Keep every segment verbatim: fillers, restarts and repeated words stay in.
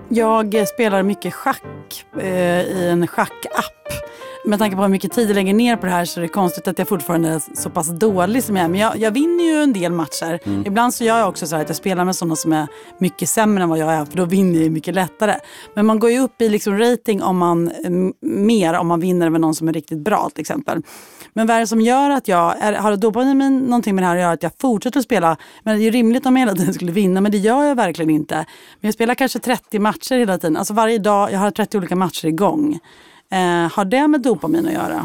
Jag spelar mycket schack eh, i en schackapp. Med tanke på hur mycket tid jag lägger ner på det här så är det konstigt att jag fortfarande är så pass dålig som jag är. Men jag, jag vinner ju en del matcher. Mm. Ibland så gör jag också så här att jag spelar med sådana som är mycket sämre än vad jag är. För då vinner jag mycket lättare. Men man går ju upp i liksom rating om man, m- mer om man vinner med någon som är riktigt bra till exempel. Men vad är det som gör att jag är, har dopamin någonting med det här att göra att jag fortsätter att spela? Men det är ju rimligt om jag hela tiden skulle vinna, men det gör jag verkligen inte. Men jag spelar kanske trettio matcher hela tiden. Alltså varje dag, jag har trettio olika matcher igång. Eh, har det med dopamin att göra?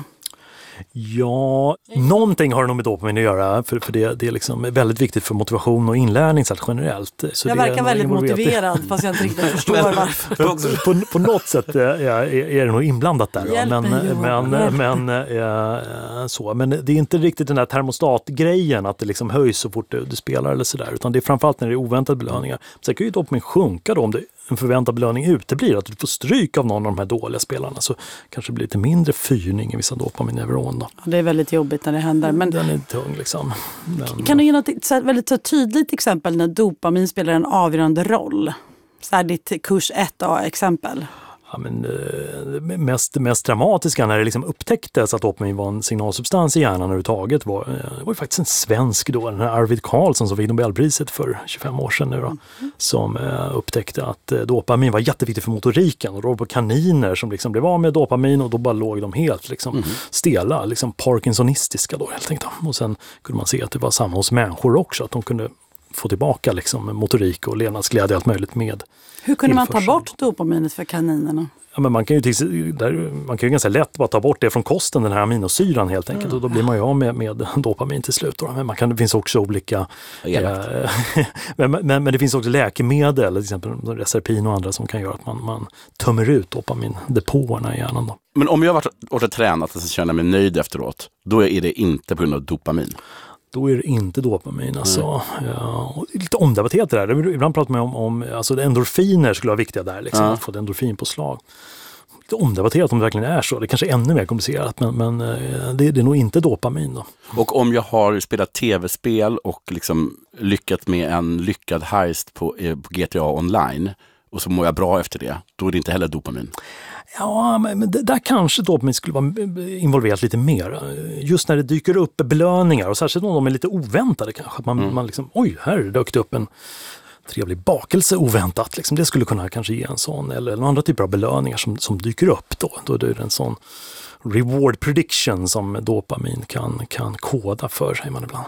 Ja, någonting har det nog med dopamin att göra, för, för det, det är liksom väldigt viktigt för motivation och inlärning så generellt. Så jag det verkar väldigt motiverad fast jag inte riktigt förstår varför. På, på något sätt är, är det nog inblandat där. Hjälp men, mig, men, men, äh, så. men det är inte riktigt den där termostatgrejen att det liksom höjs så fort du, du spelar eller sådär, utan det är framförallt när det är oväntade belöningar. Så kan ju dopamin sjunka då om det en förväntad belöning uteblir, att du får stryk av någon av de här dåliga spelarna, så kanske det blir lite mindre fyrning i vissa dopamineuron då. Det är väldigt jobbigt när det händer. Men den är tung liksom. Men, kan du ge något så väldigt så tydligt exempel när dopamin spelar en avgörande roll? Så här ditt kurs ett A-exempel. Ja, men, eh, mest, mest dramatiska när det liksom upptäcktes att dopamin var en signalsubstans i hjärnan överhuvudtaget var, det var ju faktiskt en svensk då, den här Arvid Carlsson som fick Nobelpriset för tjugofem år sedan nu då, mm. som eh, upptäckte att eh, dopamin var jätteviktigt för motoriken, och då var det kaniner som liksom blev av med dopamin och då bara låg de helt liksom mm. stela, liksom parkinsonistiska då helt enkelt. Och sen kunde man se att det var samma hos människor också, att de kunde få tillbaka liksom motorik och levnadsglädje, allt möjligt med. Hur kunde man ta bort dopaminet för kaninerna? Ja, men man kan ju där, man kan ju ganska lätt bara ta bort det från kosten, den här aminosyran helt enkelt, mm. och då blir man ju av med, med dopamin till slut då. Men man kan, det finns också olika eh, men, men, men det finns också läkemedel, till exempel Reserpin och andra, som kan göra att man, man tömmer ut dopamindepåerna i hjärnan då. Men om jag har varit och tränat och så känner mig nöjd efteråt, då är det inte på grund av dopamin? Då är det inte dopamin. Alltså. Ja, lite omdebatterat det där. Ibland pratar man om, om alltså endorfiner skulle vara viktiga där. Liksom, ja. Att få ett endorfinpåslag. Lite omdebatterat om det verkligen är så. Det är kanske är ännu mer komplicerat, men, men det, det är nog inte dopamin då. Och om jag har spelat tv-spel och liksom lyckats med en lyckad heist på, på G T A online, och så mår jag bra efter det, då är det inte heller dopamin. Ja, men där kanske dopamin skulle vara involverat lite mer. Just när det dyker upp belöningar, och särskilt om de är lite oväntade kanske. Att man, mm. man liksom, oj, här dök det upp en trevlig bakelse oväntat. Liksom. Det skulle kunna kanske ge en sån, eller några andra typer av belöningar som, som dyker upp då. Då är det en sån reward prediction som dopamin kan, kan koda för, säger man ibland.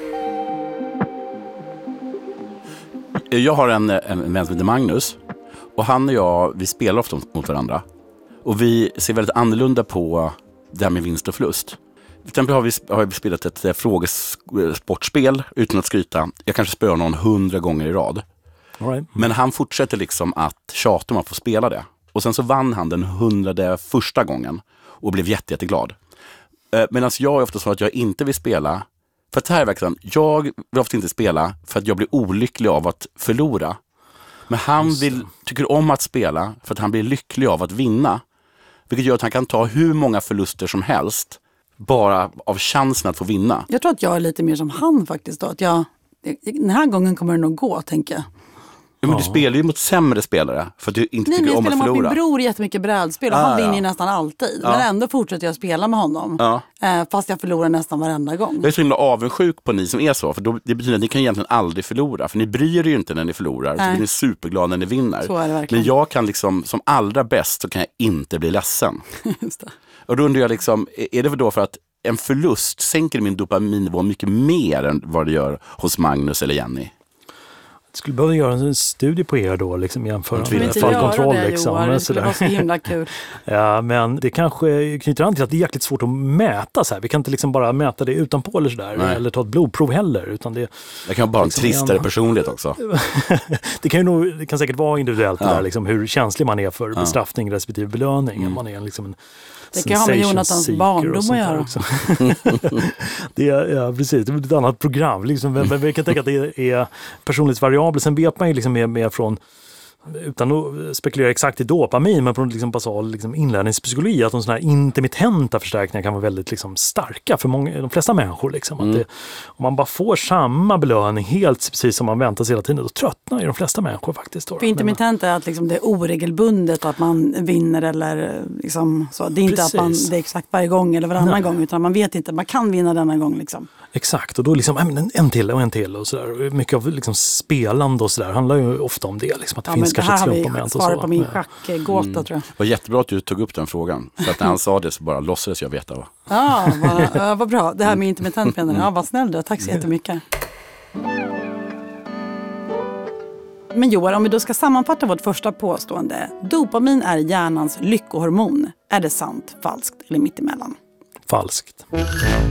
Jag har en, en vän som heter Magnus, och han och jag, vi spelar ofta mot varandra. Och vi ser väldigt annorlunda på det här med vinst och förlust. Till exempel har vi, har vi spelat ett frågesportspel utan att skryta. Jag kanske spöar någon hundra gånger i rad. All right. Men han fortsätter liksom att tjata om att få spela det. Och sen så vann han den hundrade första gången och blev jätte, jätteglad. Medan jag är ofta så att jag inte vill spela. För att det här är verkligen, jag vill ofta inte spela för att jag blir olycklig av att förlora. Men han vill, tycker om att spela för att han blir lycklig av att vinna. Vilket gör att han kan ta hur många förluster som helst bara av chansen att få vinna. Jag tror att jag är lite mer som han faktiskt då. Att jag, den här gången kommer det nog gå, tänker jag. Ja, men du spelar ju mot sämre spelare för att du inte Nej, tycker om att förlora. Nej, men jag spelar mot min bror jättemycket brädspel och ah, han vinner ja. ju nästan alltid. Ja. Men ändå fortsätter jag spela med honom. Ja. Eh, fast jag förlorar nästan varenda gång. Jag är så himla avundsjuk på ni som är så. För då, det betyder att ni kan egentligen aldrig förlora. För ni bryr er ju inte när ni förlorar. Så ni är superglada när ni vinner. Så är det verkligen. Men jag kan liksom, som allra bäst så kan jag inte bli ledsen. Just det. Och då undrar jag liksom, är det för då för att en förlust sänker min dopaminnivå mycket mer än vad det gör hos Magnus eller Jenny? Jag skulle behöva göra en studie på er då, liksom jämföra med fallkontroll. Det, liksom, Johan, det skulle vara så himla kul. Ja, men det kanske knyter an till att det är jäkligt svårt att mäta så här. Vi kan inte liksom bara mäta det utanpå eller sådär, eller ta ett blodprov heller. Utan det, det kan vara liksom en tristare en... personlighet också. det, kan ju nog, det kan säkert vara individuellt ja. det där, liksom, hur känslig man är för ja. bestraffning respektive belöning. Mm. Man är liksom en det kan ha med Jonathans barndom att göra också. det är, ja, precis. Det är ett annat program. Liksom. Men vi kan tänka att det är personlighetsvariabel. Sen vet man ju liksom mer, mer från utan att spekulera exakt i dopamin, men på liksom basal liksom inlärningspsykologi, att de såna här intermittenta förstärkningar kan vara väldigt liksom starka för många, de flesta människor. Liksom. Mm. Att det, om man bara får samma belöning helt precis som man väntar sig hela tiden, då tröttnar ju de flesta människor faktiskt. Då. För intermittent är att liksom det är oregelbundet att man vinner eller liksom så. Det är inte precis. Att man, det är exakt varje gång eller varannan Nej. gång, utan man vet inte, man kan vinna denna gång liksom. Exakt, och då liksom en, en till och en till och sådär. Mycket av liksom spelande och sådär handlar ju ofta om det. Liksom, att det ja, finns kanske ett slumpmoment och så. På min schackgåta mm. tror jag. Det var jättebra att du tog upp den frågan. För att när han sa det så bara låtsades jag veta. Va? Ja, vad, vad bra. Det här med intermittent menar jag. Ja, vad snäll du. Tack så jättemycket. Men Johan, om vi då ska sammanfatta vårt första påstående. Dopamin är hjärnans lyckohormon. Är det sant, falskt eller mittemellan? Falskt.